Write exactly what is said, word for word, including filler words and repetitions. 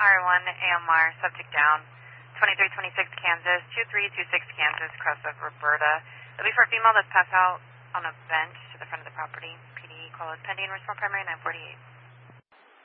R one A M R, subject down. twenty-three twenty-six Kansas, two three two six Kansas, cross of Roberta. It'll be for a female that's passed out on a bench to the front of the property. P D call is pending, response primary nine forty-eight.